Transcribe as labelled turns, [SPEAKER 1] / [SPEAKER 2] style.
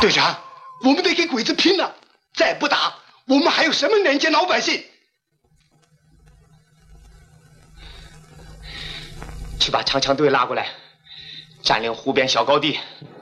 [SPEAKER 1] 队长，我们得给鬼子拼了！再不打，我们还有什么人见老百姓？去把长枪队拉过来，占领湖边小高地，